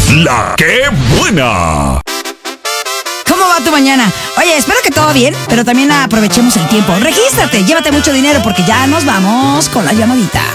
La que buena. ¿Cómo va tu mañana? Oye, espero que todo bien, pero también aprovechemos el tiempo. Regístrate, llévate mucho dinero porque ya nos vamos con la llamadita.